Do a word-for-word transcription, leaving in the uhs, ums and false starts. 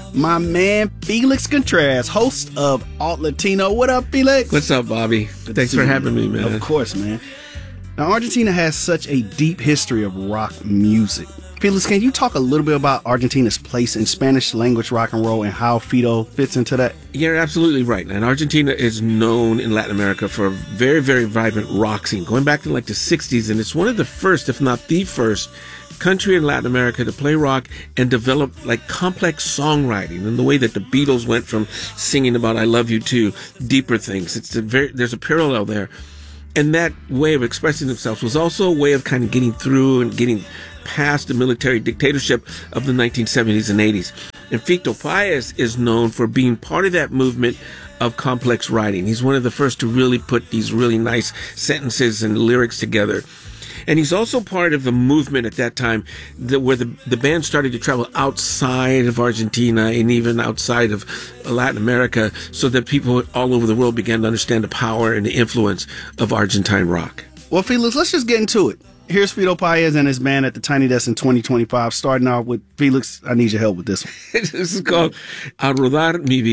my man Felix Contreras, host of Alt Latino. What up, Felix? What's up, Bobby? Good Thanks for having me, man. Of course, man. Now, Argentina has such a deep history of rock music. Felix, can you talk a little bit about Argentina's place in Spanish language rock and roll and how Fido fits into that? You're absolutely right. And Argentina is known in Latin America for a very, very vibrant rock scene, going back to like the sixties. And it's one of the first, if not the first, country in Latin America to play rock and develop like complex songwriting in the way that the Beatles went from singing about I love you to deeper things. It's a very, there's a parallel there. And that way of expressing themselves was also a way of kind of getting through and getting past the military dictatorship of the nineteen seventies and eighties. And Fito Páez is known for being part of that movement of complex writing. He's one of the first to really put these really nice sentences and lyrics together. And he's also part of the movement at that time that where the, the band started to travel outside of Argentina and even outside of Latin America so that people all over the world began to understand the power and the influence of Argentine rock. Well, Felix, let's just get into it. Here's Fito Páez and his band at the Tiny Desk in twenty twenty-five. Starting off with Felix, I need your help with this one. This is called A Rodar Mi Vida.